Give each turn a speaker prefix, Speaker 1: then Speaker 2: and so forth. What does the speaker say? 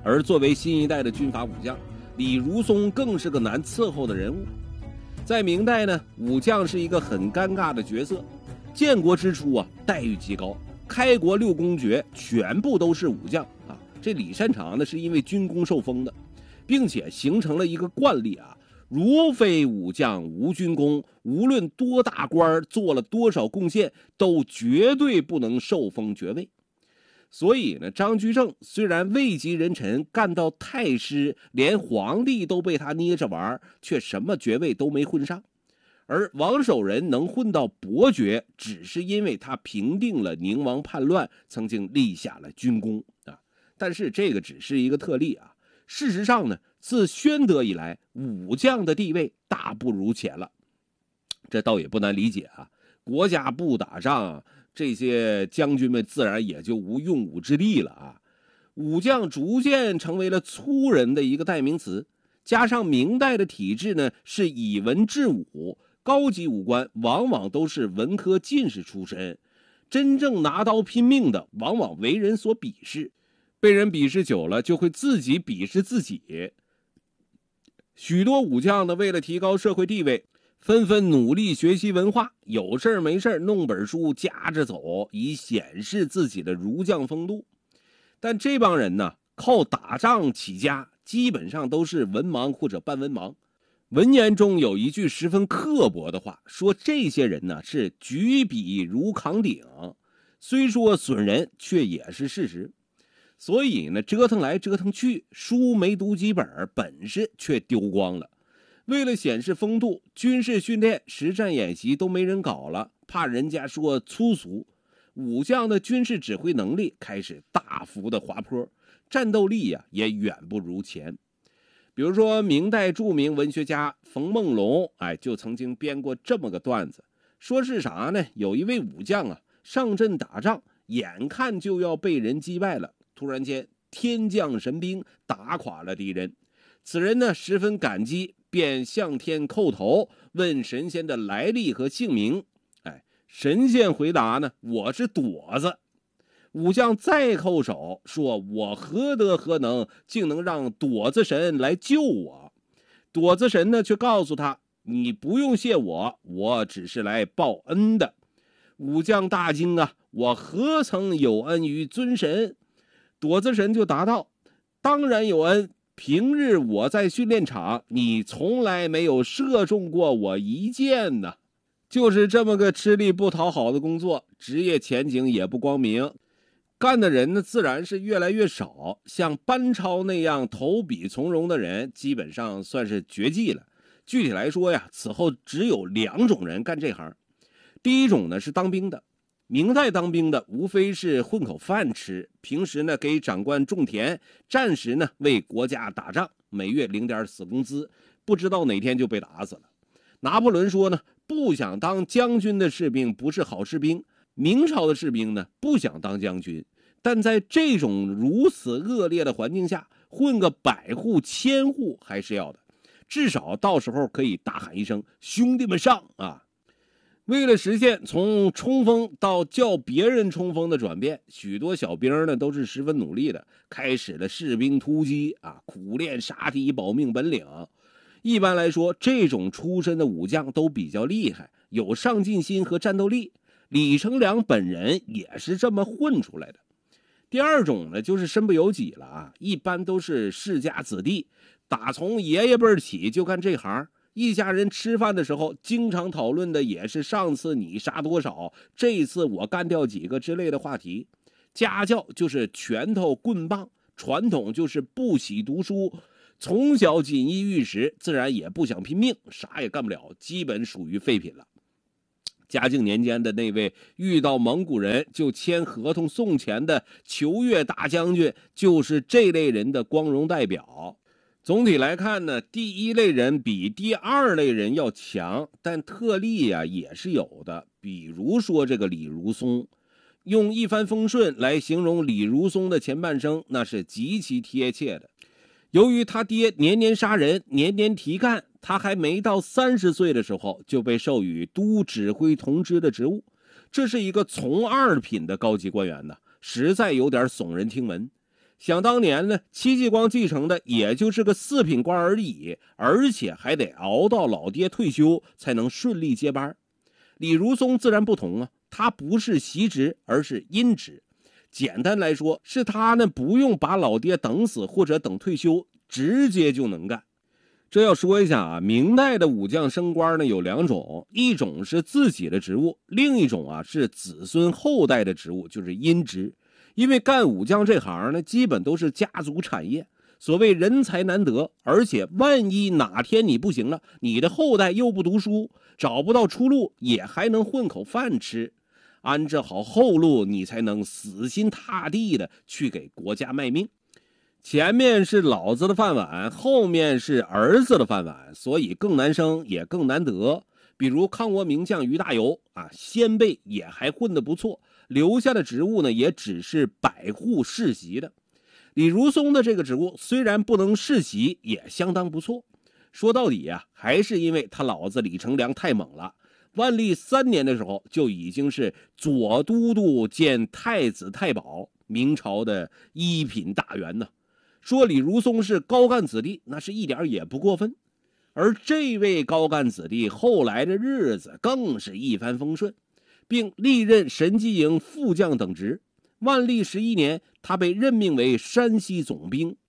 Speaker 1: 而作为新一代的军阀武将，李如松更是个难伺候的人物。在明代呢，武将是一个很尴尬的角色。建国之初啊，待遇极高，开国6公爵全部都是武将啊。这李善长呢，是因为军功受封的，并且形成了一个惯例啊，如非武将无军功，无论多大官做了多少贡献，都绝对不能受封爵位。所以呢，张居正虽然位极人臣，干到太师，连皇帝都被他捏着玩，却什么爵位都没混上。而王守仁能混到伯爵，只是因为他平定了宁王叛乱，曾经立下了军功啊。但是这个只是一个特例啊。事实上呢，自宣德以来，武将的地位大不如前了。这倒也不难理解啊，国家不打仗，这些将军们自然也就无用武之地了啊。武将逐渐成为了粗人的一个代名词，加上明代的体制呢是以文治武，高级武官往往都是文科进士出身，真正拿刀拼命的往往为人所鄙视，被人鄙视久了就会自己鄙视自己。许多武将呢，为了提高社会地位，纷纷努力学习文化，有事没事弄本书夹着走，以显示自己的儒将风度。但这帮人呢，靠打仗起家，基本上都是文盲或者半文盲。文言中有一句十分刻薄的话，说这些人呢是举笔如扛鼎，虽说损人，却也是事实。所以呢，折腾来折腾去，书没读几本，本事却丢光了。为了显示风度，军事训练、实战演习都没人搞了，怕人家说粗俗。武将的军事指挥能力开始大幅的滑坡，战斗力呀也远不如前。比如说，明代著名文学家冯梦龙，就曾经编过这么个段子，说是啥呢？有一位武将啊，上阵打仗，眼看就要被人击败了，突然间天降神兵，打垮了敌人。此人呢十分感激，便向天叩头，问神仙的来历和姓名。神仙回答呢，我是朵子。武将再叩首，说我何德何能，竟能让朵子神来救我？朵子神呢却告诉他，你不用谢我，我只是来报恩的。武将大惊啊，我何曾有恩于尊神？朵子神就答道，当然有恩，平日我在训练场，你从来没有射中过我一箭呢。就是这么个吃力不讨好的工作，职业前景也不光明，干的人呢自然是越来越少。像班超那样投笔从戎的人，基本上算是绝迹了。具体来说呀，此后只有2种人干这行。第一种呢是当兵的，明代当兵的无非是混口饭吃，平时呢给长官种田，战时呢为国家打仗，每月领点死工资，不知道哪天就被打死了。拿破仑说呢，不想当将军的士兵不是好士兵。明朝的士兵呢，不想当将军，但在这种如此恶劣的环境下，混个100户1000户还是要的，至少到时候可以大喊一声兄弟们上啊！为了实现从冲锋到叫别人冲锋的转变，许多小兵呢都是十分努力的，开始了士兵突击啊，苦练杀敌保命本领。一般来说，这种出身的武将都比较厉害，有上进心和战斗力。李成梁本人也是这么混出来的。第二种呢，就是身不由己了啊，一般都是世家子弟，打从爷爷辈起就干这行。一家人吃饭的时候，经常讨论的也是上次你杀多少，这次我干掉几个之类的话题。家教就是拳头棍棒，传统就是不喜读书，从小锦衣玉食，自然也不想拼命，啥也干不了，基本属于废品了。嘉靖年间的那位遇到蒙古人就签合同送钱的裘越大将军，就是这类人的光荣代表。总体来看呢，第一类人比第二类人要强，但特例也是有的。比如说这个李如松，用一帆风顺来形容李如松的前半生，那是极其贴切的。由于他爹年年杀人，年年提干，他还没到30岁的时候就被授予都指挥同知的职务，这是一个从2品的高级官员呢，实在有点耸人听闻。 想当年呢，戚继光继承的也就是个4品官而已，而且还得熬到老爹退休才能顺利接班。李如松自然不同啊，他不是袭职，而是因职。简单来说，是他呢不用把老爹等死或者等退休，直接就能干。这要说一下啊，明代的武将升官呢有2种，一种是自己的职务，另一种啊是子孙后代的职务，就是因职。因为干武将这行呢，基本都是家族产业，所谓人才难得，而且万一哪天你不行了，你的后代又不读书，找不到出路，也还能混口饭吃，安置好后路，你才能死心塌地的去给国家卖命。前面是老子的饭碗，后面是儿子的饭碗，所以更难生也更难得。比如抗倭名将于大猷啊，先辈也还混得不错，留下的职务呢也只是百户世袭的。李如松的这个职务虽然不能世袭，也相当不错。说到底啊，还是因为他老子李成梁太猛了。万历3年的时候就已经是左都督兼太子太保，明朝的1品大员呢。说李如松是高干子弟，那是一点也不过分。而这位高干子弟后来的日子更是一帆风顺，并历任神机营副将等职。万历11年，他被任命为山西总兵，